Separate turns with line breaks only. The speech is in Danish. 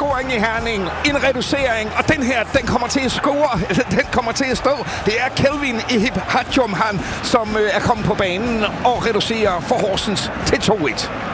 scoring i Herning. En reducering, og den her, den kommer til at score. Den kommer til at stå. Det er Kelvin Ihip Hadjum, som er kommet på banen og reducerer for Horsens til 2-1.